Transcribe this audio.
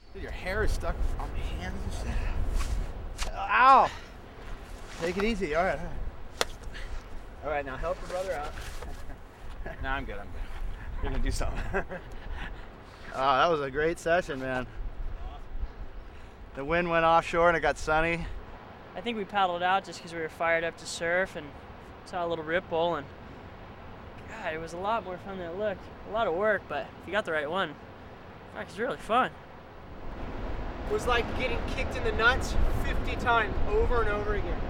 Dude, your hair is stuck on my hands and shit. Ow! Take it easy. All right. All right, now help your brother out. No, I'm good. You're gonna do something. Oh, that was a great session, man. The wind went offshore and it got sunny. I think we paddled out just because we were fired up to surf and saw a little ripple, and God, it was a lot more fun than it looked. A lot of work, but if you got the right one, fuck, it's really fun. It was like getting kicked in the nuts 50 times over and over again.